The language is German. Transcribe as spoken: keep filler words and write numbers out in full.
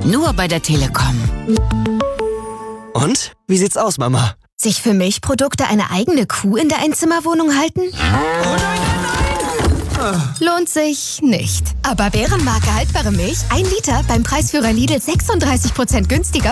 Nur bei der Telekom. Und? Wie sieht's aus, Mama? Sich für Milchprodukte eine eigene Kuh in der Einzimmerwohnung halten? Oh nein, nein, nein! Lohnt sich nicht. Aber Bärenmarke haltbare Milch, ein Liter beim Preisführer Lidl sechsunddreißig Prozent günstiger